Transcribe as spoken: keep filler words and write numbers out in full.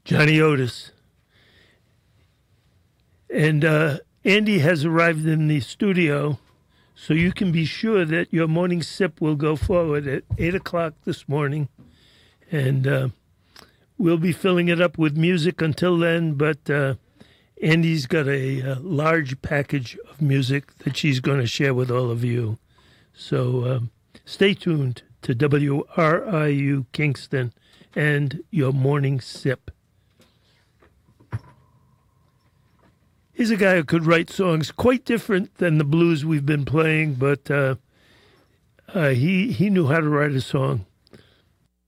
Johnny Otis. And uh, Andy has arrived in the studio, so you can be sure that your morning sip will go forward at eight o'clock this morning. And uh, we'll be filling it up with music until then, but uh, Andy's got a, a large package of music that she's going to share with all of you. So um, stay tuned to W R I U Kingston and your morning sip. He's a guy who could write songs quite different than the blues we've been playing, but uh, uh, he, he knew how to write a song.